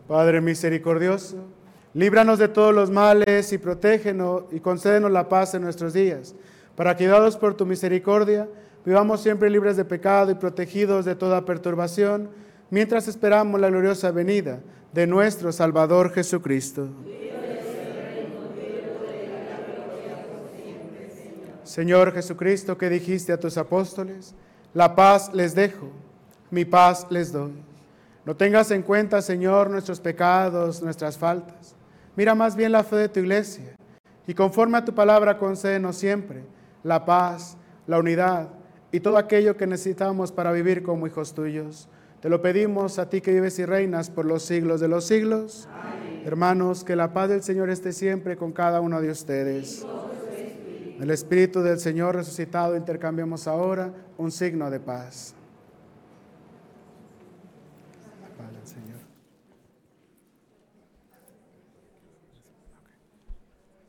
Padre misericordioso, líbranos de todos los males y protégenos y concédenos la paz en nuestros días, para que, guiados por tu misericordia, vivamos siempre libres de pecado y protegidos de toda perturbación, mientras esperamos la gloriosa venida de nuestro Salvador Jesucristo. Señor Jesucristo, que dijiste a tus apóstoles, la paz les dejo, mi paz les doy. No tengas en cuenta, Señor, nuestros pecados, nuestras faltas. Mira más bien la fe de tu iglesia y conforme a tu palabra concédenos siempre la paz, la unidad y todo aquello que necesitamos para vivir como hijos tuyos. Te lo pedimos a ti que vives y reinas por los siglos de los siglos. Amén. Hermanos, que la paz del Señor esté siempre con cada uno de ustedes. El Espíritu del Señor resucitado intercambiamos ahora un signo de paz.